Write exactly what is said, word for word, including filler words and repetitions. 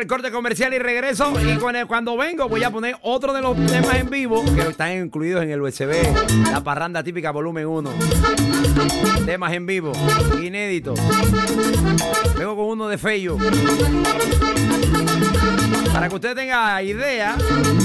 el corte comercial y regreso. Y cuando vengo voy a poner otro de los temas en vivo que están incluidos en el U S B. La parranda típica volumen uno. Temas en vivo, inéditos. Vengo con uno de Feyo. Para que usted tenga idea